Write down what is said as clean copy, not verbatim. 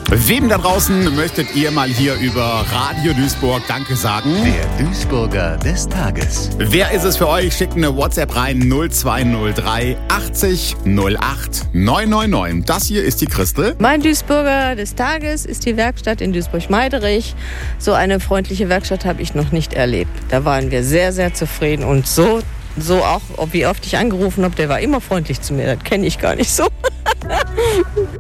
Wem da draußen möchtet ihr mal hier über Radio Duisburg Danke sagen? Der Duisburger des Tages. Wer ist es für euch? Schickt eine WhatsApp rein 0203 80 08 999. Das hier ist die Christel. Mein Duisburger des Tages ist die Werkstatt in Duisburg-Meiderich. So eine freundliche Werkstatt habe ich noch nicht erlebt. Da waren wir sehr, sehr zufrieden und so auch, wie oft ich angerufen habe, der war immer freundlich zu mir. Das kenne ich gar nicht so.